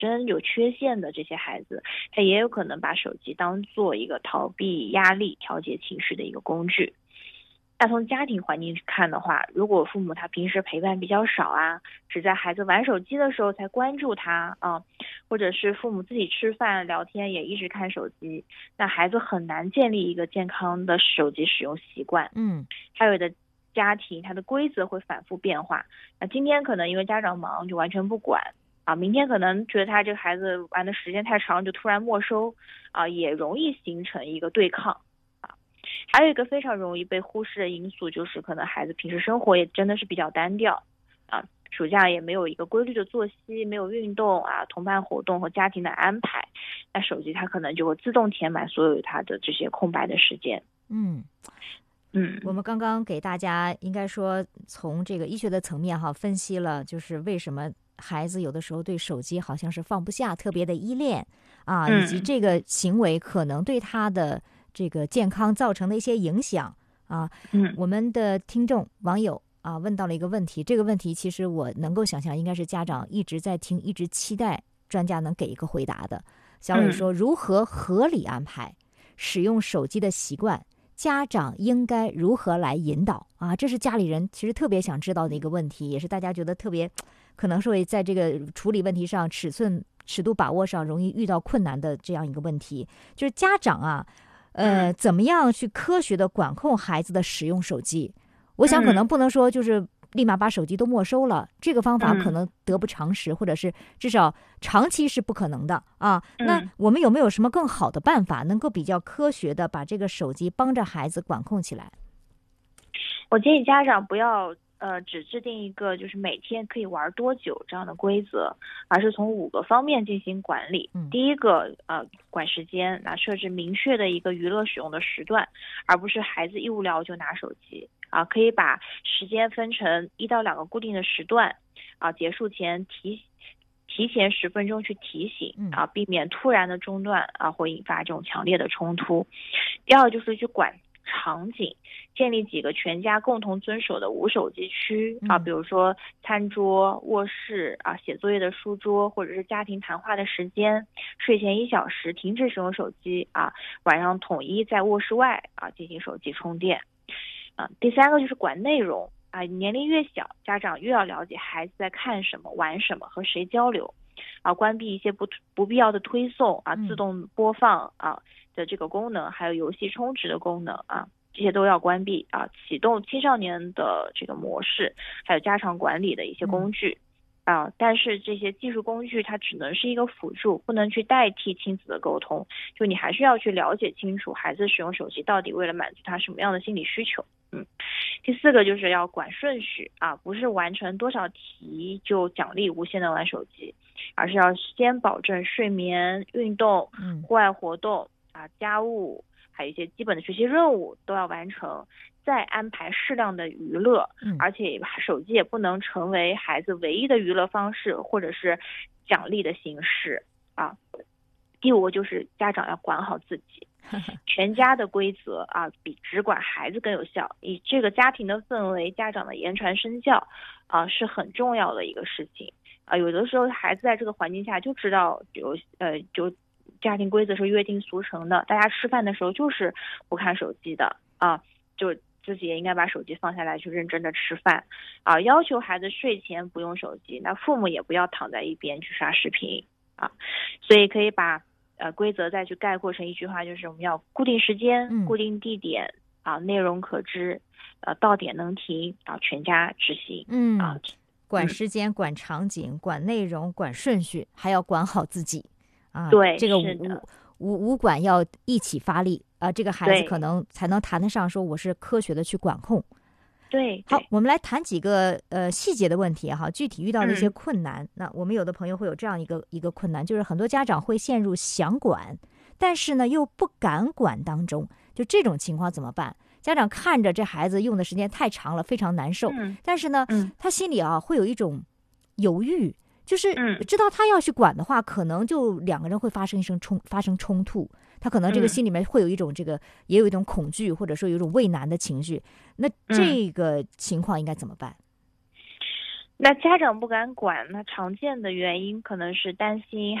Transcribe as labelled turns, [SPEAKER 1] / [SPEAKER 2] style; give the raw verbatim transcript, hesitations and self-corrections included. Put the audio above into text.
[SPEAKER 1] 真有缺陷的这些孩子，他也有可能把手机当做一个逃避压力、调节情绪的一个工具。那从家庭环境去看的话，如果父母他平时陪伴比较少啊，只在孩子玩手机的时候才关注他啊，或者是父母自己吃饭聊天也一直看手机，那孩子很难建立一个健康的手机使用习惯。
[SPEAKER 2] 嗯，
[SPEAKER 1] 还有的家庭它的规则会反复变化，那今天可能因为家长忙就完全不管啊，明天可能觉得他这个孩子玩的时间太长就突然没收啊，也容易形成一个对抗。还有一个非常容易被忽视的因素，就是可能孩子平时生活也真的是比较单调啊，暑假也没有一个规律的作息，没有运动啊，同伴活动和家庭的安排，那手机它可能就会自动填满所有它的这些空白的时间。
[SPEAKER 2] 嗯
[SPEAKER 1] 嗯，
[SPEAKER 2] 我们刚刚给大家应该说从这个医学的层面哈分析了，就是为什么孩子有的时候对手机好像是放不下，特别的依恋啊，以及这个行为可能对他的这个健康造成的一些影响啊。
[SPEAKER 1] 嗯，
[SPEAKER 2] 我们的听众网友啊问到了一个问题，这个问题其实我能够想象应该是家长一直在听，一直期待专家能给一个回答的。小伟说，如何合理安排使用手机的习惯，家长应该如何来引导啊？这是家里人其实特别想知道的一个问题，也是大家觉得特别可能是在这个处理问题上尺寸尺度把握上容易遇到困难的这样一个问题，就是家长啊呃，怎么样去科学的管控孩子的使用手机？我想可能不能说就是立马把手机都没收了，这个方法可能得不偿失，或者是至少长期是不可能的啊。那我们有没有什么更好的办法，能够比较科学的把这个手机帮着孩子管控起来？
[SPEAKER 1] 我建议家长不要呃，只制定一个就是每天可以玩多久这样的规则，而是从五个方面进行管理。
[SPEAKER 2] 嗯、
[SPEAKER 1] 第一个呃，管时间，那设置明确的一个娱乐使用的时段，而不是孩子一无聊就拿手机啊。可以把时间分成一到两个固定的时段啊，结束前提提前十分钟去提醒啊，避免突然的中断啊，会引发这种强烈的冲突。第二就是去管场景，建立几个全家共同遵守的无手机区啊，比如说餐桌、卧室啊、写作业的书桌，或者是家庭谈话的时间，睡前一小时停止使用手机啊，晚上统一在卧室外啊进行手机充电啊。第三个就是管内容啊，年龄越小，家长越要了解孩子在看什么、玩什么、和谁交流啊，关闭一些不不必要的推送啊、自动播放啊的这个功能，还有游戏充值的功能啊，这些都要关闭啊。启动青少年的这个模式，还有家长管理的一些工具啊。但是这些技术工具它只能是一个辅助，不能去代替亲子的沟通。就你还是要去了解清楚孩子使用手机到底为了满足他什么样的心理需求。嗯，第四个就是要管顺序啊，不是完成多少题就奖励无限的玩手机，而是要先保证睡眠、运动、户外活动啊、家务，还有一些基本的学习任务都要完成，再安排适量的娱乐，而且手机也不能成为孩子唯一的娱乐方式或者是奖励的形式啊。第五个就是家长要管好自己，全家的规则啊，比只管孩子更有效。以这个家庭的氛围，家长的言传身教啊，是很重要的一个事情啊。有的时候孩子在这个环境下就知道有呃就家庭规则是约定俗成的，大家吃饭的时候就是不看手机的啊，就自己也应该把手机放下来去认真的吃饭啊。要求孩子睡前不用手机，那父母也不要躺在一边去刷视频啊。所以可以把呃，规则再去概括成一句话，就是我们要固定时间、嗯、固定地点啊，内容可知，呃，到点能停啊，全家执行。
[SPEAKER 2] 嗯
[SPEAKER 1] 啊，
[SPEAKER 2] 管时间、嗯、管场景、管内容、管顺序，还要管好自己啊。
[SPEAKER 1] 对，
[SPEAKER 2] 这个五五五管要一起发力啊，这个孩子可能才能谈得上说我是科学的去管控。
[SPEAKER 1] 对，
[SPEAKER 2] 好，我们来谈几个呃细节的问题哈，具体遇到的一些困难。嗯、那我们有的朋友会有这样一个一个困难，就是很多家长会陷入想管，但是呢又不敢管当中，就这种情况怎么办？家长看着这孩子用的时间太长了，非常难受，
[SPEAKER 1] 嗯、
[SPEAKER 2] 但是呢、嗯，他心里啊会有一种犹豫，就是
[SPEAKER 1] 嗯
[SPEAKER 2] 知道他要去管的话，可能就两个人会发生一声冲发生冲突。他可能这个心里面会有一种这个、嗯、也有一种恐惧，或者说有一种畏难的情绪，那这个情况应该怎么办？
[SPEAKER 1] 那家长不敢管，那常见的原因可能是担心